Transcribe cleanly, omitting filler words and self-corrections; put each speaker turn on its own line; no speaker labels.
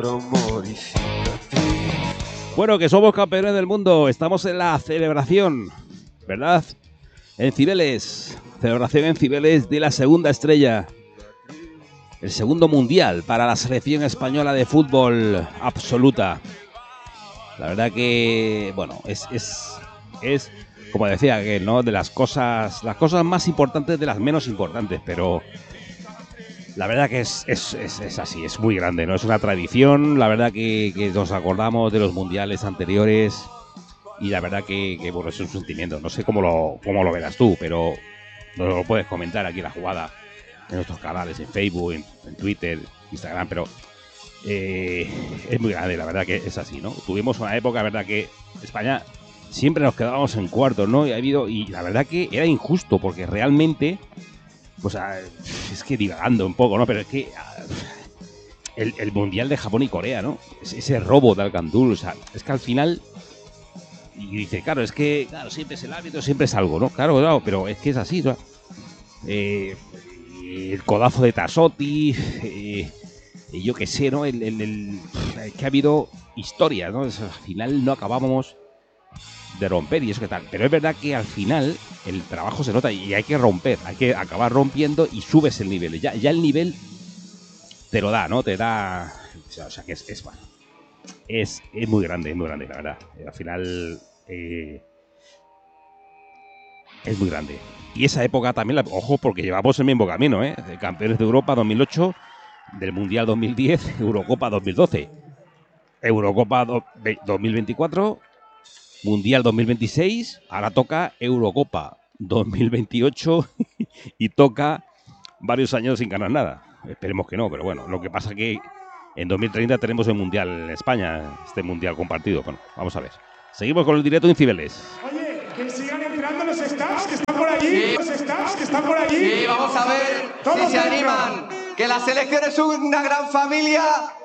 Bueno, que somos campeones del mundo. Estamos en la celebración, ¿verdad? En Cibeles. Celebración en Cibeles de la segunda estrella. El segundo mundial para la selección española de fútbol absoluta. La verdad que, bueno, es como decía, que no de las cosas más importantes de las menos importantes, pero la verdad que es así, es muy grande, ¿no? Es una tradición, la verdad que nos acordamos de los mundiales anteriores y la verdad que bueno, es un sentimiento. No sé cómo lo verás tú, pero nos lo puedes comentar aquí en la jugada, en nuestros canales, en Facebook, en Twitter, Instagram, pero es muy grande, la verdad que es así, ¿no? Tuvimos una época, la verdad que España siempre nos quedábamos en cuartos, ¿no? Y la verdad que era injusto, porque realmente, pues es que divagando un poco, ¿no? Pero es que el Mundial de Japón y Corea, ¿no? Ese robo de Alcandul, o sea, es que al final... Y dice, claro, es que siempre es el árbitro, siempre es algo, ¿no? Claro, pero es que es así, ¿no? El codazo de Tassotti, yo qué sé, ¿no? Es que ha habido historias, ¿no? Al final no acabábamos de romper y eso que tal. Pero es verdad que al final el trabajo se nota y hay que romper, hay que acabar rompiendo y subes el nivel. Ya el nivel te lo da, ¿no? Te da... O sea que bueno, es muy grande, la verdad. Al final es muy grande. Y esa época también, ojo, porque llevamos el mismo camino, ¿eh? De campeones de Europa 2008, del Mundial 2010, Eurocopa 2012, Eurocopa 2024, Mundial 2026, ahora toca Eurocopa 2028 y toca varios años sin ganar nada. Esperemos que no, pero bueno, lo que pasa que en 2030 tenemos el Mundial en España, este Mundial compartido. Bueno, vamos a ver. Seguimos con el directo en Cibeles.
Oye, que sigan entrando los staffs que están por allí. Sí. Los staffs que están por allí.
Sí, vamos a ver si se animan. Que la selección es una gran familia.